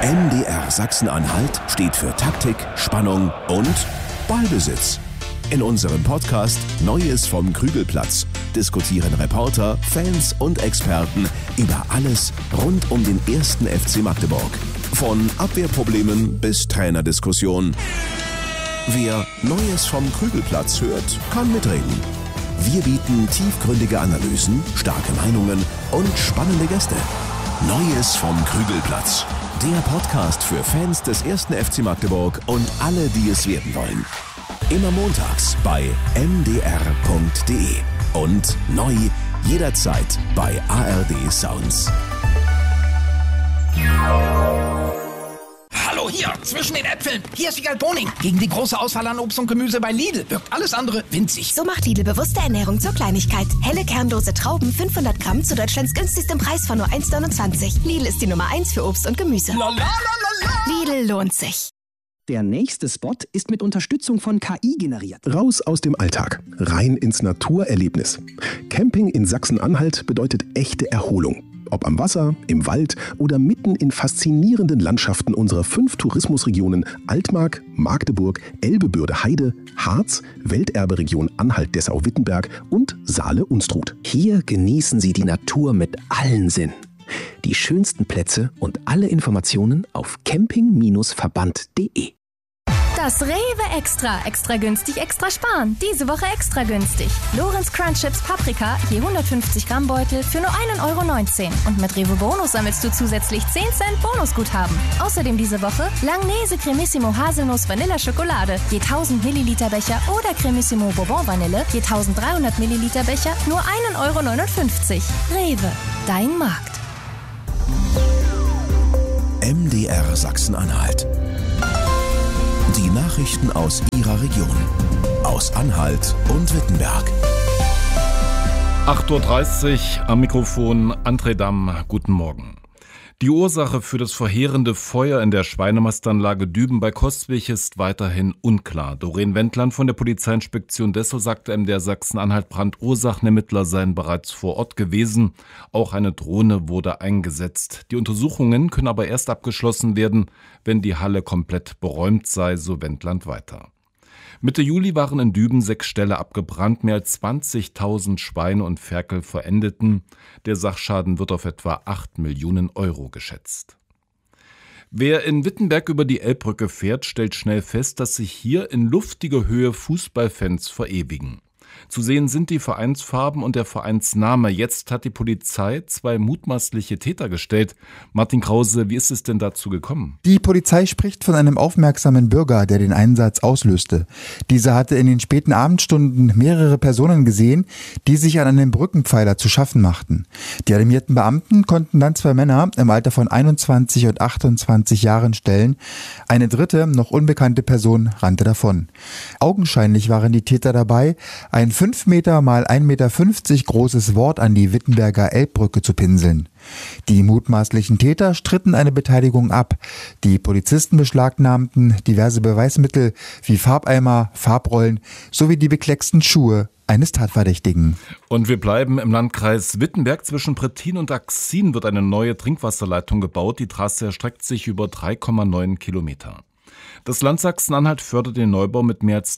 MDR Sachsen-Anhalt steht für Taktik, Spannung und Ballbesitz. In unserem Podcast Neues vom Krügelplatz diskutieren Reporter, Fans und Experten über alles rund um den 1. FC Magdeburg. Von Abwehrproblemen bis Trainerdiskussionen. Wer Neues vom Krügelplatz hört, kann mitreden. Wir bieten tiefgründige Analysen, starke Meinungen und spannende Gäste. Neues vom Krügelplatz. Der Podcast für Fans des 1. FC Magdeburg und alle, die es werden wollen. Immer montags bei mdr.de und neu jederzeit bei ARD Sounds. Hallo, hier, zwischen den Äpfeln. Hier ist Wiegald Boning. Gegen die große Auswahl an Obst und Gemüse bei Lidl wirkt alles andere winzig. So macht Lidl bewusste Ernährung zur Kleinigkeit. Helle kernlose Trauben, 500 Gramm zu Deutschlands günstigstem Preis von nur 1,29. Lidl ist die Nummer 1 für Obst und Gemüse. Lidl lohnt sich. Der nächste Spot ist mit Unterstützung von KI generiert. Raus aus dem Alltag, rein ins Naturerlebnis. Camping in Sachsen-Anhalt bedeutet echte Erholung. Ob am Wasser, im Wald oder mitten in faszinierenden Landschaften unserer 5 Tourismusregionen Altmark, Magdeburg, Elbe-Bürde-Heide, Harz, Welterberegion Anhalt-Dessau-Wittenberg und Saale-Unstrut. Hier genießen Sie die Natur mit allen Sinnen. Die schönsten Plätze und alle Informationen auf camping-verband.de. Das Rewe Extra. Extra günstig, extra sparen. Diese Woche extra günstig. Lorenz Crunch Chips Paprika, je 150 Gramm Beutel für nur 1,19 €. Und mit Rewe Bonus sammelst du zusätzlich 10 Cent Bonusguthaben. Außerdem diese Woche Langnese Cremissimo Haselnuss Vanilla Schokolade, je 1000 Milliliter Becher oder Cremissimo Bourbon Vanille, je 1300 Milliliter Becher, nur 1,59 €. Rewe, dein Markt. MDR Sachsen-Anhalt. Die Nachrichten aus Ihrer Region. Aus Anhalt und Wittenberg. 8:30 Uhr am Mikrofon André Damm. Guten Morgen. Die Ursache für das verheerende Feuer in der Schweinemast-Anlage Düben bei Costwig ist weiterhin unklar. Doreen Wendland von der Polizeiinspektion Dessau sagte MDR Sachsen-Anhalt, Brandursachenermittler seien bereits vor Ort gewesen. Auch eine Drohne wurde eingesetzt. Die Untersuchungen können aber erst abgeschlossen werden, wenn die Halle komplett beräumt sei, so Wendland weiter. Mitte Juli waren in Düben 6 Ställe abgebrannt, mehr als 20.000 Schweine und Ferkel verendeten. Der Sachschaden wird auf etwa 8 Millionen € geschätzt. Wer in Wittenberg über die Elbbrücke fährt, stellt schnell fest, dass sich hier in luftiger Höhe Fußballfans verewigen. Zu sehen sind die Vereinsfarben und der Vereinsname. Jetzt hat die Polizei 2 mutmaßliche Täter gestellt. Martin Krause, wie ist es denn dazu gekommen? Die Polizei spricht von einem aufmerksamen Bürger, der den Einsatz auslöste. Dieser hatte in den späten Abendstunden mehrere Personen gesehen, die sich an einem Brückenpfeiler zu schaffen machten. Die alarmierten Beamten konnten dann 2 Männer im Alter von 21 und 28 Jahren stellen. Eine dritte, noch unbekannte Person rannte davon. Augenscheinlich waren die Täter dabei, ein 5 Meter mal 1,50 Meter großes Wort an die Wittenberger Elbbrücke zu pinseln. Die mutmaßlichen Täter stritten eine Beteiligung ab. Die Polizisten beschlagnahmten diverse Beweismittel wie Farbeimer, Farbrollen sowie die beklecksten Schuhe eines Tatverdächtigen. Und wir bleiben im Landkreis Wittenberg. Zwischen Prettin und Axin wird eine neue Trinkwasserleitung gebaut. Die Trasse erstreckt sich über 3,9 Kilometer. Das Land Sachsen-Anhalt fördert den Neubau mit mehr als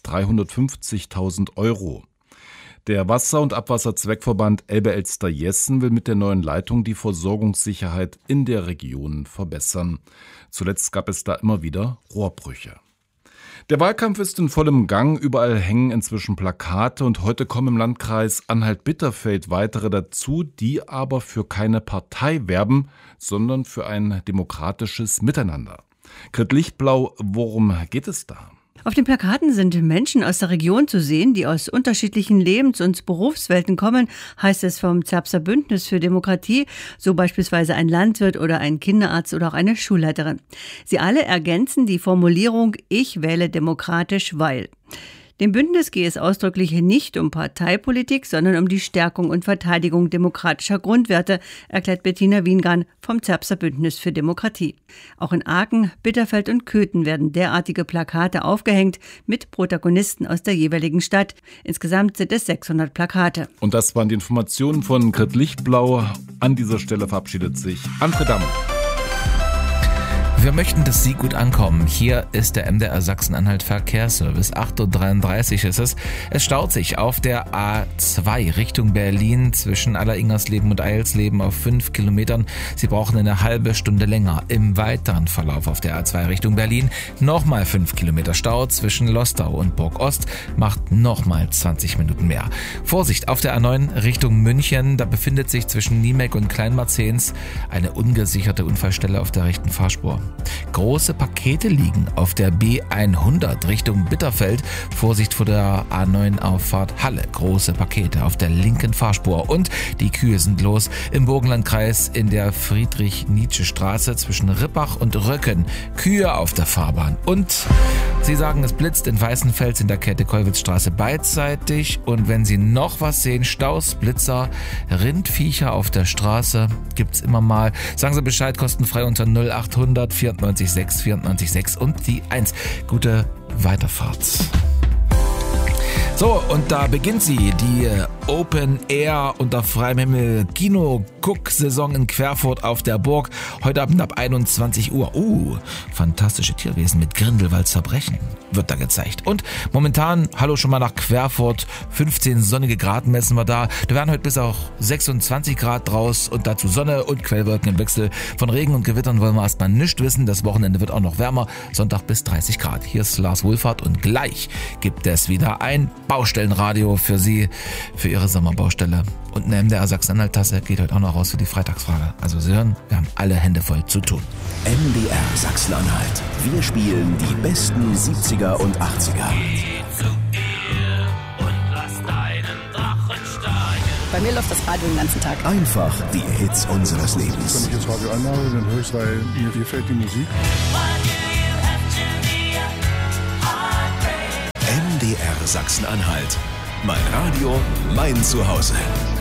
350.000 €. Der Wasser- und Abwasserzweckverband Elbe-Elster-Jessen will mit der neuen Leitung die Versorgungssicherheit in der Region verbessern. Zuletzt gab es da immer wieder Rohrbrüche. Der Wahlkampf ist in vollem Gang. Überall hängen inzwischen Plakate und heute kommen im Landkreis Anhalt-Bitterfeld weitere dazu, die aber für keine Partei werben, sondern für ein demokratisches Miteinander. Grit Lichtblau, worum geht es da? Auf den Plakaten sind Menschen aus der Region zu sehen, die aus unterschiedlichen Lebens- und Berufswelten kommen, heißt es vom Zerbster Bündnis für Demokratie, so beispielsweise ein Landwirt oder ein Kinderarzt oder auch eine Schulleiterin. Sie alle ergänzen die Formulierung „Ich wähle demokratisch, weil“. Dem Bündnis gehe es ausdrücklich nicht um Parteipolitik, sondern um die Stärkung und Verteidigung demokratischer Grundwerte, erklärt Bettina Wiengarn vom Zerbster Bündnis für Demokratie. Auch in Aachen, Bitterfeld und Köthen werden derartige Plakate aufgehängt mit Protagonisten aus der jeweiligen Stadt. Insgesamt sind es 600 Plakate. Und das waren die Informationen von Grit Lichtblau. An dieser Stelle verabschiedet sich André Damm. Wir möchten, dass Sie gut ankommen. Hier ist der MDR Sachsen-Anhalt Verkehrsservice. 8.33 Uhr ist es. Es staut sich auf der A2 Richtung Berlin zwischen Alleringersleben und Eilsleben auf 5 Kilometern. Sie brauchen eine halbe Stunde länger. Im weiteren Verlauf auf der A2 Richtung Berlin nochmal 5 Kilometer Stau zwischen Lostau und Burg-Ost, macht nochmal 20 Minuten mehr. Vorsicht auf der A9 Richtung München. Da befindet sich zwischen Niemek und Kleinmarzens eine ungesicherte Unfallstelle auf der rechten Fahrspur. Große Pakete liegen auf der B100 Richtung Bitterfeld. Vorsicht vor der A9 Auffahrt Halle. Große Pakete auf der linken Fahrspur. Und die Kühe sind los im Burgenlandkreis in der Friedrich-Nietzsche-Straße zwischen Rippach und Röcken. Kühe auf der Fahrbahn. Und Sie sagen, es blitzt in Weißenfels in der Käthe-Kollwitz-Straße beidseitig. Und wenn Sie noch was sehen, Staus, Blitzer, Rindviecher auf der Straße, gibt's immer mal. Sagen Sie Bescheid, kostenfrei unter 0800 94 6 94 6 und die 1. Gute Weiterfahrt. So, und da beginnt sie, die Open Air unter freiem Himmel Kino-Guck-Saison in Querfurt auf der Burg. Heute Abend ab 21 Uhr. Fantastische Tierwesen mit Grindelwalds Verbrechen wird da gezeigt. Und momentan, hallo schon mal nach Querfurt, 15 sonnige Grad messen wir da. Da werden heute bis auch 26 Grad draus und dazu Sonne und Quellwolken im Wechsel. Von Regen und Gewittern wollen wir erstmal nichts wissen. Das Wochenende wird auch noch wärmer. Sonntag bis 30 Grad. Hier ist Lars Wohlfahrt und gleich gibt es wieder ein Baustellenradio für Sie, für Ihre Sommerbaustelle. Und eine MDR Sachsen-Anhalt-Tasse geht heute auch noch raus für die Freitagsfrage. Also Sie hören, wir haben alle Hände voll zu tun. MDR Sachsen-Anhalt. Wir spielen die besten 70er und 80er. Bei mir läuft das Radio den ganzen Tag. Einfach die Hits unseres Lebens. Wenn ich das Radio anmache, dann höre ich es, weil mir gefällt die Musik. MDR Sachsen-Anhalt. Mein Radio, mein Zuhause.